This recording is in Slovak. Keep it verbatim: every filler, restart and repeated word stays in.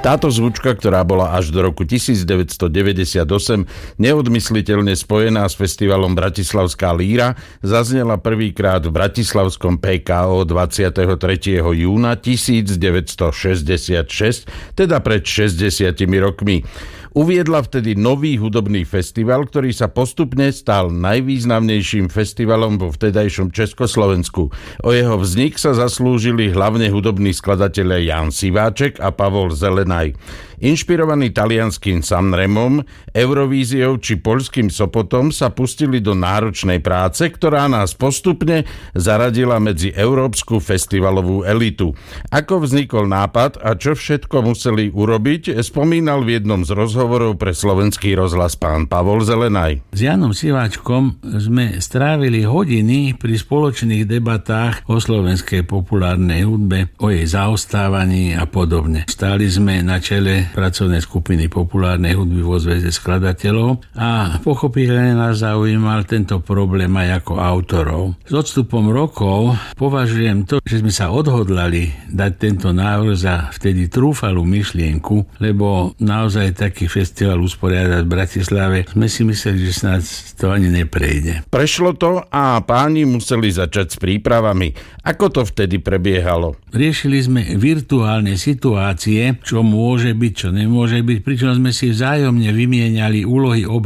Táto zvučka, ktorá bola až do roku devätnásťstodeväťdesiatosem neodmysliteľne spojená s festivalom Bratislavská líra, zaznela prvýkrát v bratislavskom pé ká ó dvadsiateho tretieho júna tisícdeväťstošesťdesiatšesť, teda pred šesťdesiatimi rokmi. Uviedla vtedy nový hudobný festival, ktorý sa postupne stal najvýznamnejším festivalom vo vtedajšom Československu. O jeho vznik sa zaslúžili hlavne hudobní skladatelia Jan Siváček a Pavol Zelenaj. Inšpirovaní talianským Sanremom, Eurovíziou či poľským Sopotom sa pustili do náročnej práce, ktorá nás postupne zaradila medzi európsku festivalovú elitu. Ako vznikol nápad a čo všetko museli urobiť, spomínal v jednom z rozhovorov pre Slovenský rozhlas pán Pavol Zelenaj. S Janom Siváčkom sme strávili hodiny pri spoločných debatách o slovenskej populárnej hudbe, o jej zaostávaní a podobne. Stáli sme na čele pracovnej skupiny populárnej hudby vo Zväze skladateľov a pochopiteľne nás zaujímal tento problém aj ako autorov. S odstupom rokov považujem to, že sme sa odhodlali dať tento návrh za vtedy trúfalú myšlienku, lebo naozaj taký festival usporiadať v Bratislave sme si mysleli, že snáď to ani neprejde. Prešlo to a páni museli začať s prípravami. Ako to vtedy prebiehalo? Riešili sme virtuálne situácie, čo môže byť, čo nemôže byť, pričom sme si vzájomne vymieniali úlohy